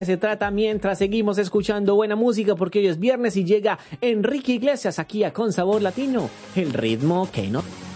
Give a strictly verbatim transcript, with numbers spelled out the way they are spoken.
Se trata mientras seguimos escuchando buena música porque hoy es viernes y llega Enrique Iglesias aquí a Con Sabor Latino, el ritmo que no...